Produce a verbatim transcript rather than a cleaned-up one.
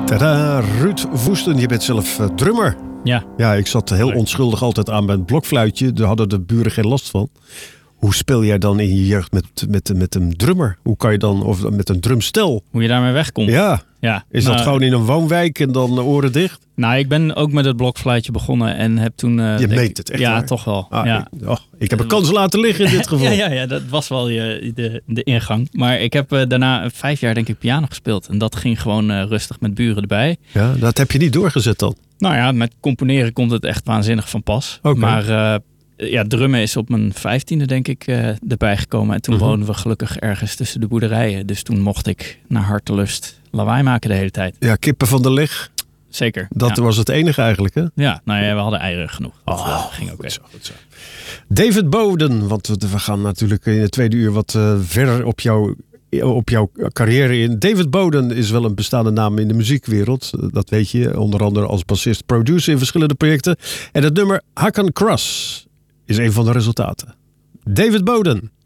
Tada, Ruud Woesten, je bent zelf uh, drummer. Ja. Ja, ik zat heel onschuldig altijd aan bij het blokfluitje. Daar hadden de buren geen last van. Hoe speel jij dan in je jeugd met, met, met een drummer? Hoe kan je dan, of met een drumstel? Hoe je daarmee wegkomt? Ja. ja. Is nou, dat gewoon in een woonwijk en dan oren dicht? Nou, ik ben ook met het blokfluitje begonnen en heb toen... Uh, je denk, meet het echt Ja, waar? toch wel. Ah, ja. ik, oh, ik heb een kans laten liggen in dit geval. ja, ja, ja, dat was wel je, de, de ingang. Maar ik heb uh, daarna vijf jaar denk ik piano gespeeld. En dat ging gewoon uh, rustig met buren erbij. Ja, dat heb je niet doorgezet dan? Nou ja, met componeren komt het echt waanzinnig van pas. Okay. Maar uh, ja, drummen is op mijn vijftiende denk ik uh, erbij gekomen. En toen uh-huh. woonden we gelukkig ergens tussen de boerderijen. Dus toen mocht ik naar hartelust lawaai maken de hele tijd. Ja, kippen van de leg. Zeker. Dat ja. was het enige eigenlijk, hè? Ja, nou ja, we hadden eieren genoeg. Dat oh, ging ook goed okay. zo, goed zo. David Boden, want we gaan natuurlijk in het tweede uur wat uh, verder op jouw, op jouw carrière in. David Boden is wel een bestaande naam in de muziekwereld. Dat weet je, onder andere als bassist, producer in verschillende projecten. En het nummer Hakan Cross is een van de resultaten. David Boden.